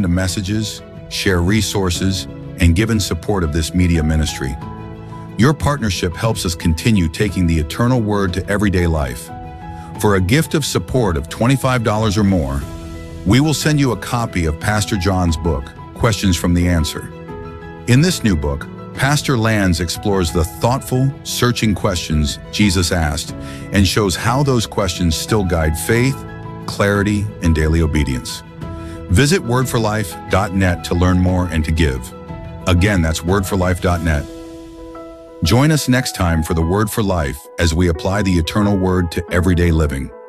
listen to messages, share resources, and give in support of this media ministry. Your partnership helps us continue taking the eternal word to everyday life. For a gift of support of $25 or more, we will send you a copy of Pastor John's book, Questions from the Answer. In this new book, Pastor Lanz explores the thoughtful, searching questions Jesus asked and shows how those questions still guide faith, clarity, and daily obedience. Visit wordforlife.net to learn more and to give. Again, that's wordforlife.net. Join us next time for the Word for Life as we apply the eternal word to everyday living.